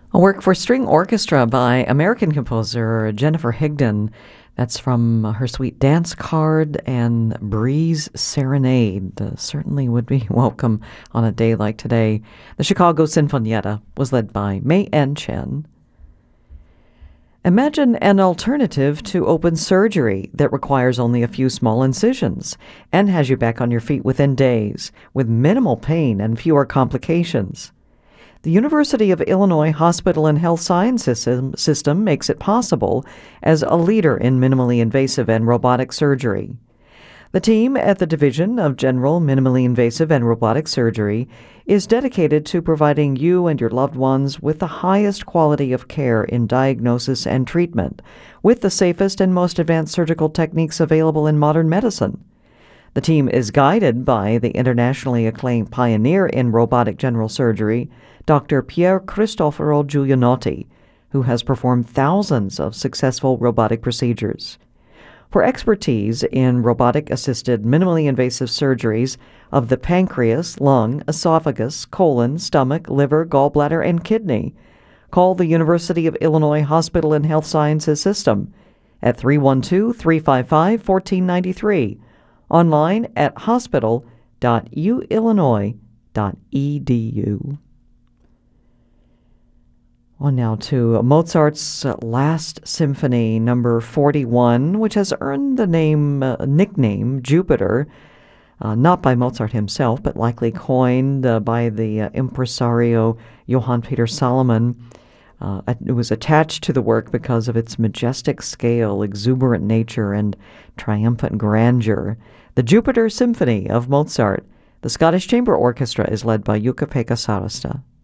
A work for string orchestra by American composer Jennifer Higdon. That's from her suite Dance Card and Breeze Serenade. Certainly would be welcome on a day like today. The Chicago Sinfonietta was led by Mei En Chen. Imagine an alternative to open surgery that requires only a few small incisions and has you back on your feet within days with minimal pain and fewer complications. The University of Illinois Hospital and Health Science System makes it possible as a leader in minimally invasive and robotic surgery. The team at the Division of General Minimally Invasive and Robotic Surgery is dedicated to providing you and your loved ones with the highest quality of care in diagnosis and treatment, with the safest and most advanced surgical techniques available in modern medicine. The team is guided by the internationally acclaimed pioneer in robotic general surgery, Dr. Pier Cristoforo Giulianotti, who has performed thousands of successful robotic procedures. For expertise in robotic-assisted minimally invasive surgeries of the pancreas, lung, esophagus, colon, stomach, liver, gallbladder, and kidney, call the University of Illinois Hospital and Health Sciences System at 312-355-1493, online at hospital.uillinois.edu. On now to Mozart's Last Symphony, number 41, which has earned the nickname Jupiter, not by Mozart himself, but likely coined by the impresario Johann Peter Salomon. It was attached to the work because of its majestic scale, exuberant nature, and triumphant grandeur. The Jupiter Symphony of Mozart. The Scottish Chamber Orchestra is led by Jukka-Pekka Saarista.